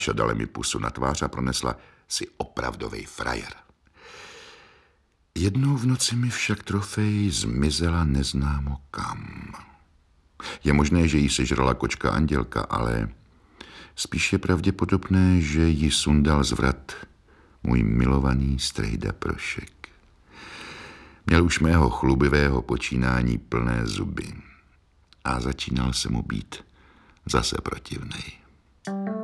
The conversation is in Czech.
dala mi pusu na tvář a pronesla: "Jsi opravdovej frajer." Jednou v noci mi však trofej zmizela neznámo kam. Je možné, že jí sežrala kočka Andělka, ale spíš je pravděpodobné, že ji sundal z vrat můj milovaný strejda Prošek. Měl už mého chlubivého počínání plné zuby a začínal se mu být zase protivnej.